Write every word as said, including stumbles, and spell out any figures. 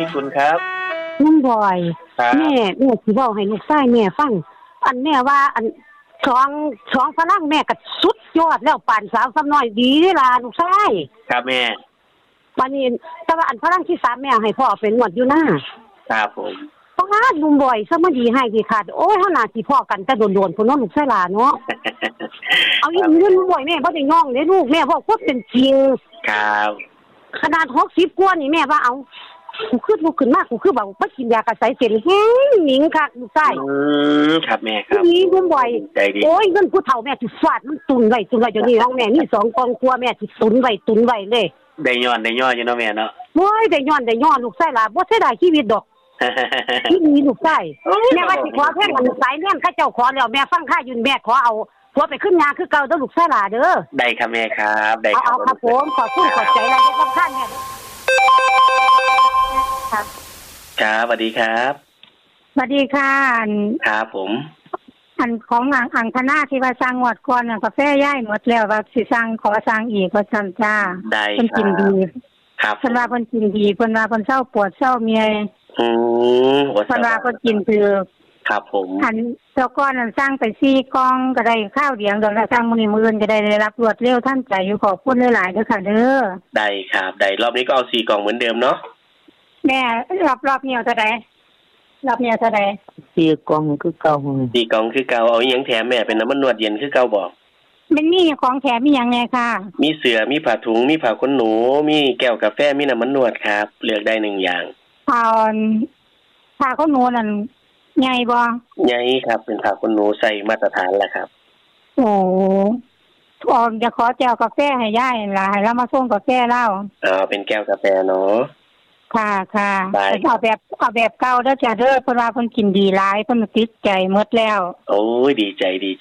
พี่คุณครับนุ่มบ่อยครับแม่แม่สิเว้าให้ลูกชายแม่ฟังอันแม่ว่าอันสองสองฝรั่งแม่ก็สุดยอดแล้วป่านสาวซ้ำน้อยดีเด้ล่ะลูกชายครับแม่บัดนี้แต่ว่าอันฝรั่งที่สามแม่ให้พ่อเป็นนวดอยู่หน้าครับผมเพราะว่านุ่มบ่อยซะมาดีให้ดีขาดโอ้ยเฮาน่าสิพ้อกันแต่โดนๆพุ่นเนาะลูกชายหลานเนาะเอาอีกเรื่องบ่อยแม่บ่ได้ย่องเด้ลูกแม่บอกความเป็นจริงครับขนาดหกสิบกว่านี่แม่ว่าเอากูคือลุกขึ้นมากูคือแบบบ่กินยากระใสเส้นแห้งหนิงคักลูกชายอืมครับแม่ครับนี่นุ่มบ่อยโอ้ยเงินผู้เฒ่าแม่สิฟาดมันตุนไว้ตุนไว้เดี๋ยวนี้ของแม่มีสองกองครัวแม่สิตุนไว้ตุนไว้เลยได้ย้อนได้ย้อนอยู่เนาะแม่เนาะโอ้ยได้ย้อนได้ย้อนลูกชายล่ะบ่เสียดายชีวิตดอกที่มีลูกชายแม่ว่าสิขอแค่มันสายเลี้ยงเขาเจ้าขอแล้วแม่ฟังค่ายืนแม่ขอเอาผัวไปขึ้นงานคือเก่าเด้อลูกชายล่ะเด้อได้ครับแม่ครับได้ครับเอาครับผมขอสู้ขอใจอะไรได้ครับท่านแม่ครับครับสวัสดีครับสวัสดีค่ะครับผมอันของอ่างอ่างธนาที่ว่าสร้างงวดก่อนน่ะกาแฟย้ายหมดแล้วว่าสิสร้างขอสร้างอีกว่าซั่นจ้าได้เพิ่นกินดีครับเพิ่นว่าเพิ่นกินดีเพิ่นว่าเพิ่นเศร้าปวดเศร้าเมียอืมเพิ่นว่าเพิ่นกินคือครับผมอันเจ้าก้อนนั้นสร้างไปสี่กล่องก็ได้ข้าวเดียงดอกละสร้างมื้อนี้มื้ออื่นก็ได้ได้รับรวดเร็วทันใจอยู่ขอบคุณหลายๆเด้อค่ะเด้อได้ครับได้รอบนี้ก็เอาสี่กล่องเหมือนเดิมเนาะแม่รอบรอบนี้เอาเท่าใดรอบนี้เท่าใดสี่กล่องคือเก่าสี่กล่องคือเก่าเอาอีหยังแถมแม่เป็นน้ำมันนวดเย็นคือเก่าบ่มันมีของแถมมีหยังไงค่ะมีเสื่อมีผ้าถุงมีผ้าขนหนูมีแก้วกาแฟมีน้ำมันนวดครับเลือกได้หนึ่งอย่างผ้าผ้าขนหนูนั่นใหญ่บ่ใหญ่ครับเป็นผ้าขนหนูใส่มาตรฐานแหละครับโอ้ออกจะขอแก้วกาแฟให้ยายล่ะให้เรามาส่งกาแฟเล่าอ๋อเป็นแก้วกาแฟเนาะค่ะค่ะเอาแบบเอาแบบเก่าเด้อจ้ะเด้อเพิ่นว่าเพิ่นกินดีหลายเพิ่นติดใจหมดแล้วโอ้ยดีใจดี